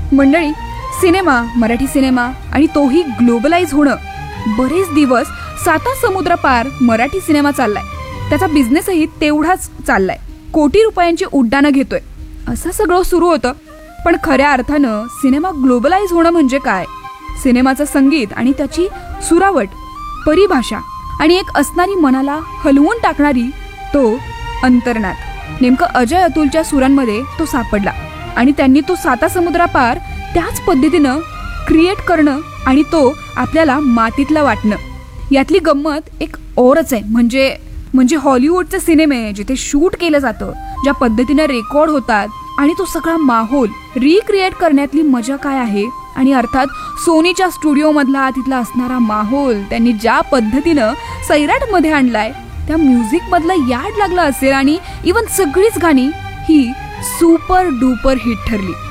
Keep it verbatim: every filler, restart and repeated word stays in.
मंडळी, cinema, Marathi cinema आणि तोही ग्लोबलाइज होणं, बरेच दिवस साता समुद्र पार मराठी सिनेमा चाललाय. त्याचा बिझनेसही तेवढाच चाललाय. कोटी रुपयांची उड्डाणं घेतोय. असं सगळं सुरू होतं. पण खऱ्या अर्थानं सिनेमा ग्लोबलाइज होणं म्हणजे काय? सिनेमाचं संगीत आणि त्याची सुरावट, परिभाषा आणि एक असणारी मनाला हलवून टाकणारी तो अंतर्नाद. नेमकं अजय अतुलच्या सुरांमध्ये तो सापडला आणि त्यांनी तो साता समुद्रापार त्याच पद्धतीनं क्रिएट करणं आणि तो आपल्याला मातीतला वाटणं. यातली गंमत एक औरच आहे. म्हणजे म्हणजे हॉलिवूडचे सिनेमे जिथे शूट केलं जातं, ज्या पद्धतीनं रेकॉर्ड होतात आणि तो सगळा माहोल रिक्रिएट करण्यातली मजा काय आहे. आणि अर्थात सोनीच्या स्टुडिओमधला तिथला असणारा माहोल त्यांनी ज्या पद्धतीनं सैराटमध्ये आणलाय, त्या म्युझिकमधलं याड लागलं असेल आणि इवन सगळीच गाणी ही सुपर डुपर हिट ठरली.